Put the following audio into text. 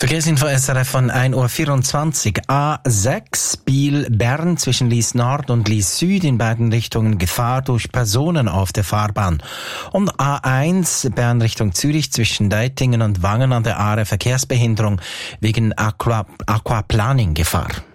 Verkehrsinfo SRF von 1:24 Uhr. A6 Biel-Bern zwischen Lies Nord und Lies Süd in beiden Richtungen Gefahr durch Personen auf der Fahrbahn. Und A1 Bern Richtung Zürich zwischen Deitingen und Wangen an der Aare Verkehrsbehinderung wegen Aquaplaning Gefahr.